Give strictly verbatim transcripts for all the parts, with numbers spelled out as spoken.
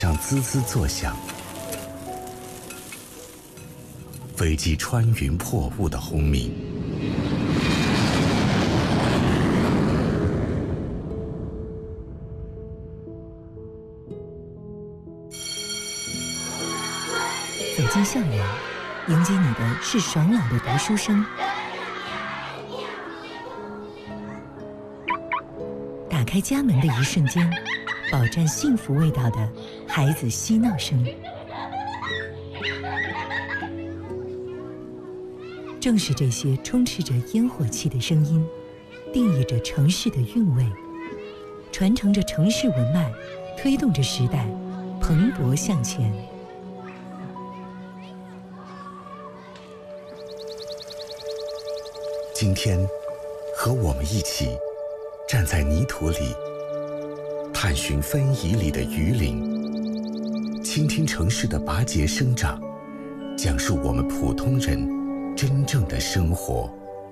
上滋滋作响，飞机穿云破雾的轰鸣。 走进校园，迎接你的是爽朗的读书声。打开家门的一瞬间，饱蘸幸福味道的孩子嬉闹声。正是这些充斥着烟火气的声音，定义着城市的韵味，传承着城市文脉，推动着时代蓬勃向前。 今天，和我们一起站在泥土里，探寻分蚁里的鱼鳞，倾听城市的拔节生长，讲述我们普通人真正的生活。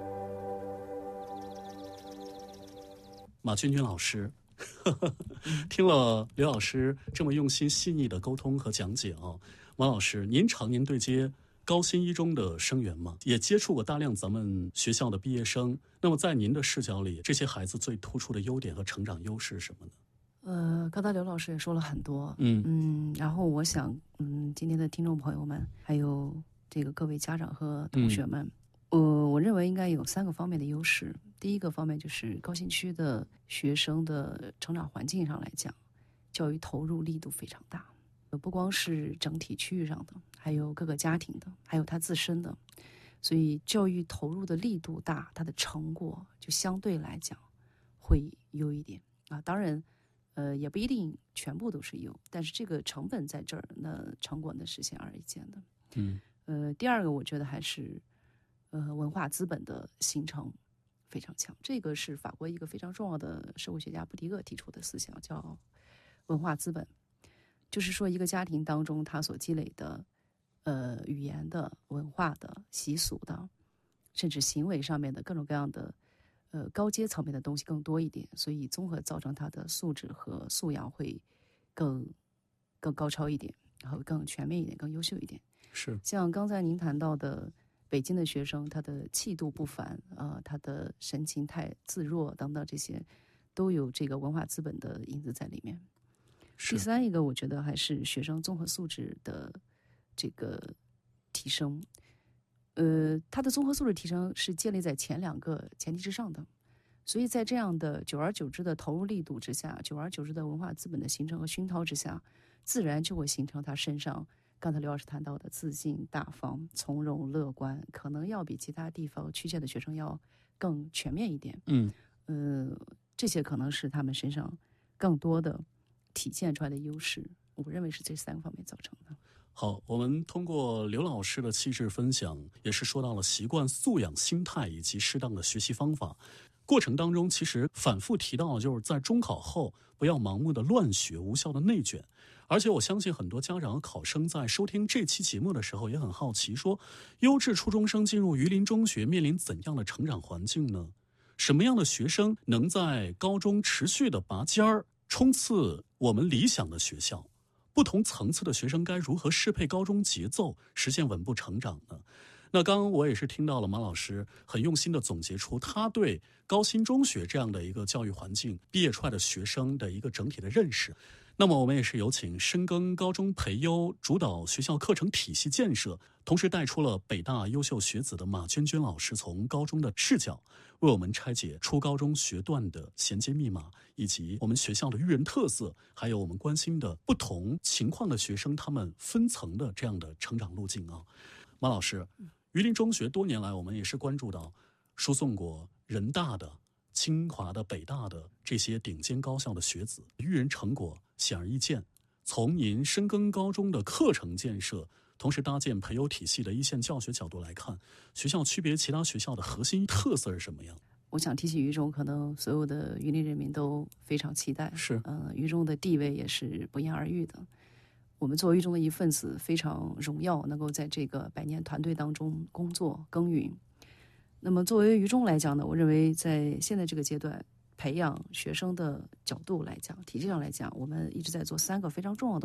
马君君老师，呵呵听了刘老师这么用心细腻的沟通和讲解啊，马老师，您常年对接高新一中的生源嘛，也接触过大量咱们学校的毕业生。那么在您的视角里，这些孩子最突出的优点和成长优势是什么呢？ 呃，刚才刘老师也说了很多， 嗯嗯，然后我想，嗯，今天的听众朋友们，还有这个各位家长和同学们，嗯、呃，我认为应该有三个方面的优势。第一个方面就是高新区的学生的成长环境上来讲，教育投入力度非常大。不光是整体区域上的，还有各个家庭的，还有他自身的，所以教育投入的力度大，它的成果就相对来讲会优一点啊。当然，呃，也不一定全部都是优，但是这个成本在这儿，那成果呢是显而易见的。 嗯， 呃，第二个我觉得还是呃文化资本的形成非常强，这个是法国一个非常重要的社会学家布迪厄提出的思想，叫文化资本。就是说，一个家庭当中，他所积累的，呃，语言的、文化的、习俗的，甚至行为上面的各种各样的，呃，高阶层面的东西更多一点，所以综合造成他的素质和素养会更更高超一点，然后更全面一点，更优秀一点。 是像刚才您谈到的北京的学生，他的气度不凡啊、呃，他的神情太自若等等，这些都有这个文化资本的影子在里面。第三一个，我觉得还是学生综合素质的这个提升。呃，他的综合素质提升是建立在前两个前提之上的，所以在这样的久而久之的投入力度之下，久而久之的文化资本的形成和熏陶之下，自然就会形成他身上刚才刘老师谈到的自信、大方、从容、乐观，可能要比其他地方区县的学生要更全面一点。 嗯， 呃，这些可能是他们身上更多的体现出来的优势，我认为是这三个方面造成的。 好，我们通过刘老师的气质分享，也是说到了习惯、素养、心态以及适当的学习方法。过程当中，其实反复提到，就是在中考后不要盲目的乱学、无效的内卷。而且我相信很多家长和考生在收听这期节目的时候也很好奇，说优质初中生进入榆林中学面临怎样的成长环境呢？什么样的学生能在高中持续的拔尖儿，冲刺我们理想的学校？不同层次的学生该如何适配高中节奏，实现稳步成长呢？那刚刚我也是听到了马老师很用心的总结出他对高新中学这样的一个教育环境毕业出来的学生的一个整体的认识。那么我们也是有请深耕高中培优，主导学校课程体系建设，同时带出了北大优秀学子的马娟娟老师，从高中的视角为我们拆解初高中学段的衔接密码，以及我们学校的育人特色，还有我们关心的不同情况的学生他们分层的这样的成长路径啊。马老师，榆林中学多年来我们也是关注到输送过人大的、清华的、北大的这些顶尖高校的学子，育人成果显而易见。从您深耕高中的课程建设，同时搭建培优体系的一线教学角度来看，学校区别其他学校的核心特色是什么样？ 我想提起榆中，可能所有的榆林人民都非常期待。 是， 呃，榆中的地位也是不言而喻的。我们作为榆中的一份子，非常荣耀能够在这个百年团队当中工作耕耘。那么作为榆中来讲呢，我认为在现在这个阶段，培养学生的角度来讲，体系上来讲，我们一直在做三个非常重要的